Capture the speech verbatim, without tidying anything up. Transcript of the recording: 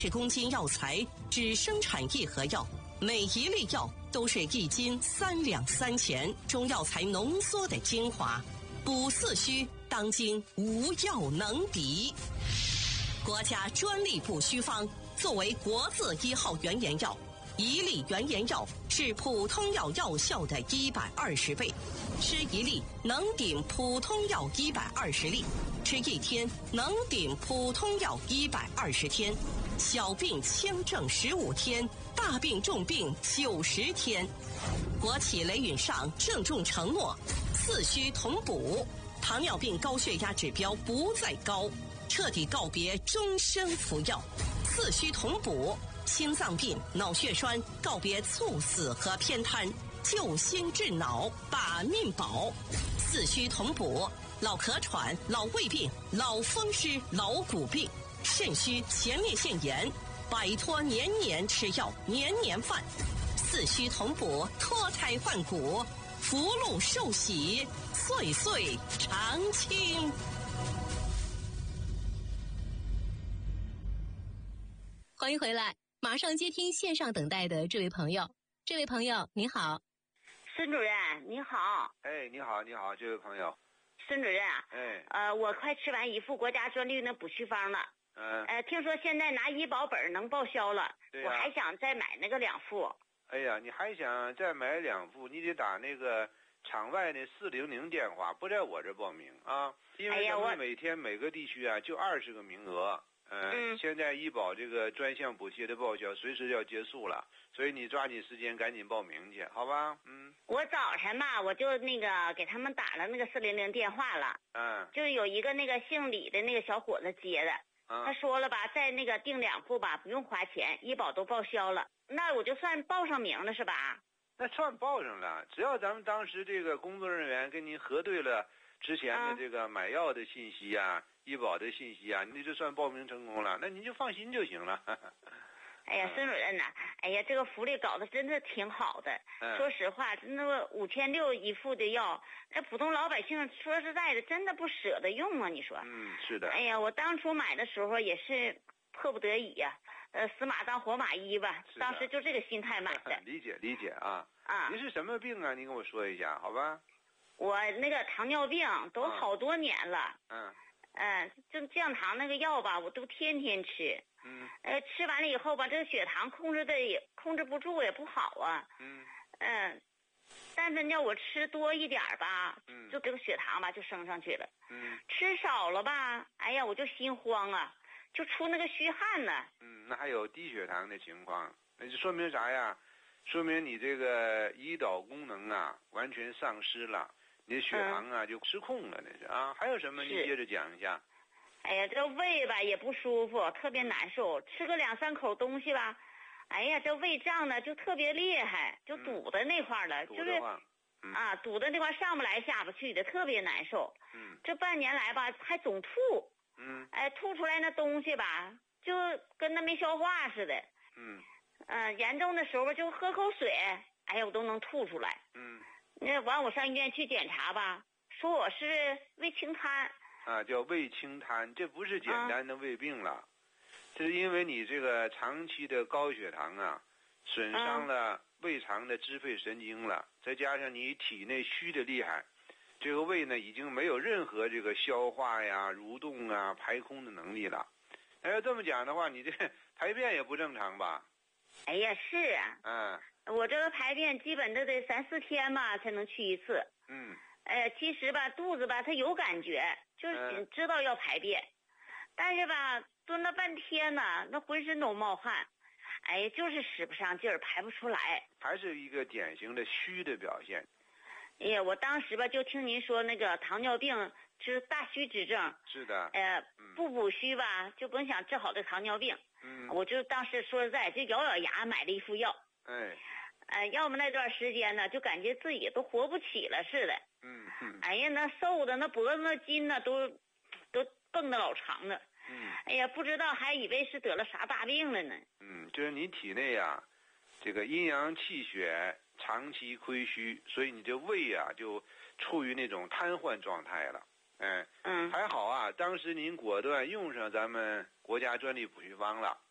十公斤药材只生产一盒药，每一粒药都是一斤三两三钱，中药材浓缩的精华，补四虚，当今无药能敌。国家专利补虚方作为国字一号原研药，一粒原研药是普通药药效的一百二十倍，吃一粒能顶普通药一百二十粒，吃一天能顶普通药一百二十天，小病轻症十五天，大病重病九十天。国企雷允上郑重承诺，四虚同补，糖尿病高血压指标不再高，彻底告别终身服药。四虚同补，心脏病、脑血栓告别猝死和偏瘫，救心治脑，把命保。四虚同补，老咳喘、老胃病、老风湿、老骨病、肾虚、前列腺炎，摆脱年年吃药、年年犯。四虚同补，脱胎换骨，福禄寿喜，岁岁常青。欢迎回来，马上接听线上等待的这位朋友。这位朋友你好。 孙主任你好。 哎，你好你好，这位朋友。 孙主任啊， 哎， 呃，我快吃完一副国家专利的补虚方了。 嗯。 呃，听说现在拿医保本能报销了， 对呀， 我还想再买那个两副。 哎呀，你还想再买两副，你得打那个场外的四零零电话，不在我这报名啊，因为咱们每天每个地区啊就二十个名额。呃、嗯，现在医保这个专项补贴的报销随时要结束了，所以你抓紧时间赶紧报名去，好吧？嗯。 我早晨吧，我就那个给他们打了那个四零零电话了。 嗯。 就有一个那个姓李的那个小伙子接的。嗯。他说了吧，在那个订两副吧，不用花钱，医保都报销了，那我就算报上名了是吧？ 那算报上了，只要咱们当时这个工作人员跟您核对了之前的这个买药的信息啊。嗯，医保的信息啊，你就算报名成功了，那你就放心就行了。 哎呀，孙主任呐，哎呀，这个福利搞得真的挺好的。嗯、说实话，那个五千六一副的药，那普通老百姓说实在的，真的不舍得用啊！你说？ 嗯，是的。 哎呀，我当初买的时候也是迫不得已呀、啊，呃，死马当活马医吧，当时就这个心态买的。 理解理解啊。 啊。 您是什么病啊？您跟我说一下，好吧？ 我那个糖尿病都好多年了。 嗯。 嗯，就降糖那个药吧，我都天天吃。 嗯。 呃，吃完了以后吧，这个血糖控制的也控制不住，也不好啊。 嗯。 嗯，但是要我吃多一点吧， 嗯， 就这个血糖吧就升上去了。 嗯。 吃少了吧，哎呀，我就心慌啊，就出那个虚汗呢。 嗯，那还有低血糖的情况，那就说明啥呀？说明你这个胰岛功能啊完全丧失了。你的血糖啊、嗯、就失控了，那是啊。还有什么？你接着讲一下。 哎呀，这胃吧也不舒服，特别难受。吃个两三口东西吧，哎呀，这胃胀呢就特别厉害，就堵在那块了， 嗯、 就是、 嗯、 啊，堵在那块上不来下不去的，特别难受。 嗯。 这半年来吧，还总吐。 嗯。 哎，吐出来那东西吧，就跟那没消化似的。 嗯。 嗯、呃，严重的时候就喝口水，哎呀，我都能吐出来。 嗯。 那完，我上医院去检查吧，说我是胃清瘫。 啊，叫胃清瘫，这不是简单的胃病了，这、啊、是因为你这个长期的高血糖啊，损伤了胃肠的支配神经了，啊、再加上你体内虚的厉害，这个胃呢已经没有任何这个消化呀、蠕动啊、排空的能力了。那要这么讲的话，你这排便也不正常吧？ 哎呀，是啊。 嗯。 我这个排便基本都得三四天吧才能去一次。 嗯。 哎，其实吧，肚子吧它有感觉，就是知道要排便，嗯、但是吧蹲了半天呢，那浑身都冒汗，哎，就是使不上劲儿，排不出来。 还是一个典型的虚的表现。 哎呀，我当时吧就听您说那个糖尿病是大虚之症。 是的。 呃，不补虚吧，就甭想治好这糖尿病。 嗯。 我就当时说实在，就咬咬牙买了一副药。 哎。 呃，要么那段时间呢，就感觉自己都活不起了似的。 嗯嗯。 哎呀，那瘦的那脖子那筋呢，都都蹦得老长了。 嗯。 哎呀，不知道还以为是得了啥大病了呢。 嗯，就是你体内啊，这个阴阳气血长期亏虚，所以你这胃啊就处于那种瘫痪状态了。哎。 嗯。 还好啊，当时您果断用上咱们国家专利补虚方了。